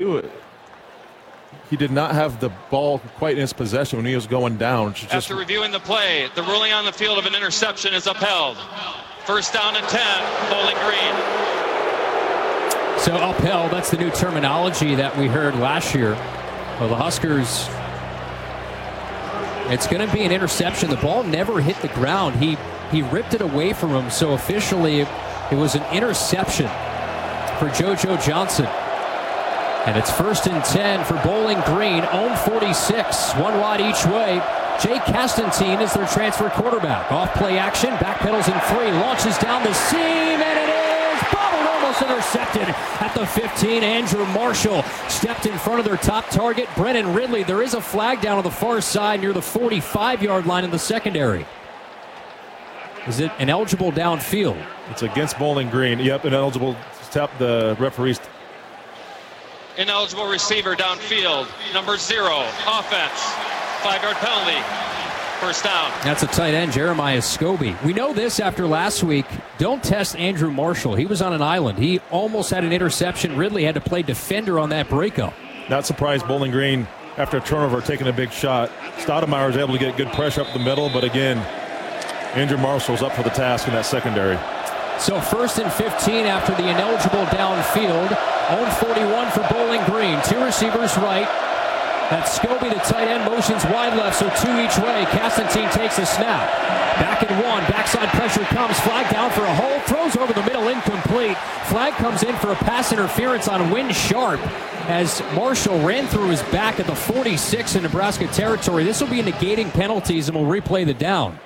too, he did not have the ball quite in his possession when he was going down. After reviewing the play, the ruling on the field of an interception is upheld. First down and 10, Bowling Green. So upheld, that's the new terminology that we heard last year. Well, the Huskers, it's going to be an interception. The ball never hit the ground. He ripped it away from him, so officially it was an interception for JoJo Johnson. And it's first and 10 for Bowling Green. Own 46, one wide each way. Jay Castantine is their transfer quarterback. Off play action, backpedals in 3, launches down the seam, and it is bobbled, almost intercepted at the 15. Andrew Marshall stepped in front of their top target, Brennan Ridley. There is a flag down on the far side near the 45-yard line in the secondary. Is it ineligible downfield? It's against Bowling Green. Yep, ineligible. Tap the referee's. Ineligible receiver downfield. Number 0, offense. 5-yard penalty. First down. That's a tight end, Jeremiah Scobie. We know this after last week. Don't test Andrew Marshall. He was on an island. He almost had an interception. Ridley had to play defender on that breakup. Not surprised Bowling Green, after a turnover, taking a big shot. Stoudemire was able to get good pressure up the middle, but again, Andrew Marshall's up for the task in that secondary. So first and 15 after the ineligible downfield. Own 41 for Bowling Green. 2 receivers right. That's Scobie, the tight end, motions wide left, so 2 each way. Castantine takes a snap. Back and 1, backside pressure comes. Flag down for a hold, throws over the middle, incomplete. Flag comes in for a pass interference on Wynn Sharp as Marshall ran through his back at the 46 in Nebraska territory. This will be negating penalties, and we'll replay the down.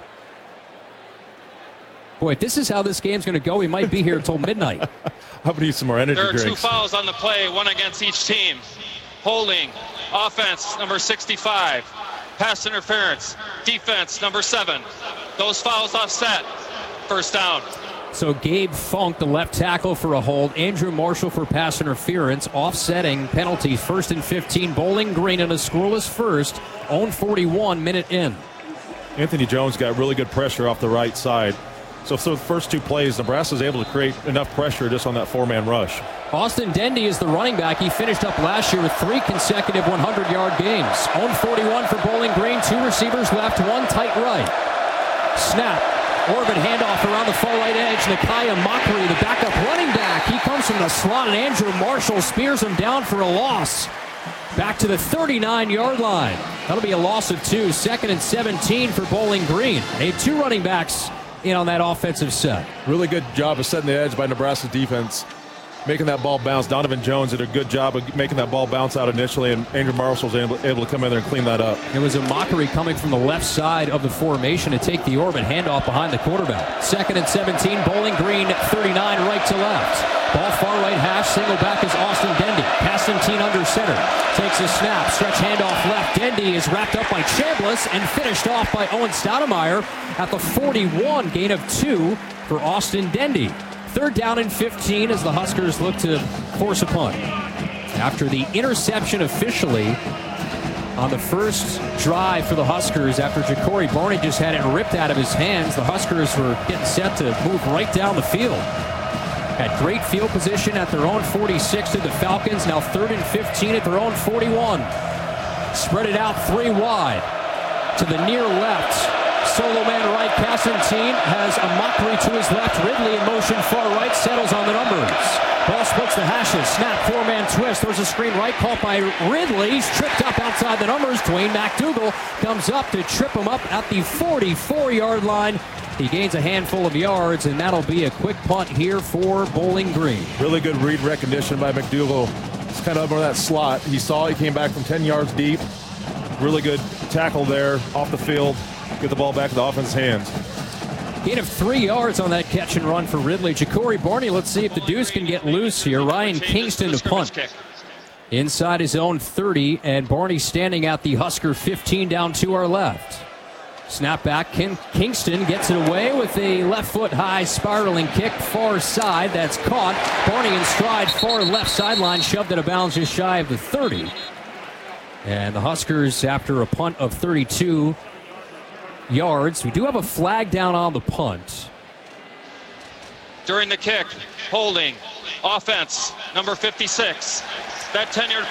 Boy, if this is how this game's going to go, we might be here until midnight. How about you some more energy drinks? There are 2 fouls on the play, one against each team. Holding, offense, number 65. Pass interference, defense, number 7. Those fouls offset. First down. So Gabe Funk, the left tackle, for a hold. Andrew Marshall for pass interference. Offsetting penalties. First and 15. Bowling Green in a scoreless first. Own 41, minute in. Anthony Jones got really good pressure off the right side. So the first 2 plays, Nebraska was able to create enough pressure just on that 4-man rush. Austin Dendy is the running back. He finished up last year with 3 consecutive 100-yard games. Own 41 for Bowling Green. 2 receivers left, 1 tight right. Snap. Orbit handoff around the far right edge. Nakia Mockery, the backup running back. He comes from the slot, and Andrew Marshall spears him down for a loss. Back to the 39-yard line. That'll be a loss of 2. Second and 17 for Bowling Green. 2 running backs in on that offensive set. Really good job of setting the edge by Nebraska's defense, making that ball bounce. Donovan Jones did a good job of making that ball bounce out initially, and Andrew Marshall was able to come in there and clean that up. It was a Mockery coming from the left side of the formation to take the orbit handoff behind the quarterback. Second and 17, Bowling Green 39 right to left. Ball far right hash, single back is Austin Dendy. Castantine under center, takes a snap, stretch handoff left. Dendy is wrapped up by Chambliss and finished off by Owen Stoudemire at the 41, gain of 2 for Austin Dendy. Third down and 15 as the Huskers look to force a punt. After the interception officially on the first drive for the Huskers, after Ja'Cory Barney just had it ripped out of his hands, the Huskers were getting set to move right down the field. Had great field position at their own 46 to the Falcons. Now 3rd and 15 at their own 41. Spread it out 3 wide to the near left. Solo man right. Castantine has a Mockery to his left. Ridley in motion far right. Settles on the numbers. Ball splits the hashes. Snap. 4-man twist. There's a screen right caught by Ridley. He's tripped up outside the numbers. Dwayne McDougal comes up to trip him up at the 44-yard line. He gains a handful of yards, and that'll be a quick punt here for Bowling Green. Really good read recognition by McDougal. It's kind of over that slot. He saw it. He came back from 10 yards deep. Really good tackle there off the field. Get the ball back in the offense's hands. Gain of 3 yards on that catch and run for Ridley. Ja'Cory Barney, let's see if the Deuce can get loose here. Ryan Kingston to punt. Inside his own 30, and Barney standing at the Husker 15 down to our left. Snap back, Kingston gets it away with a left foot high spiraling kick, far side, that's caught. Barney in stride, far left sideline, shoved out of bounds just shy of the 30. And the Huskers, after a punt of 32 yards, we do have a flag down on the punt. During the kick, holding, offense, number 56. That 10-yard